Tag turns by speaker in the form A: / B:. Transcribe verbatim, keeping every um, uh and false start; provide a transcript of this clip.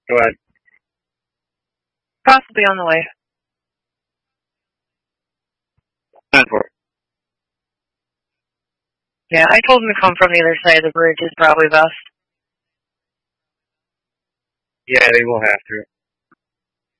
A: Go ahead.
B: Possibly on the way.
A: Plan for it.
B: Yeah, I told him to come from the other side of the bridge is probably best.
A: Yeah, they will have to.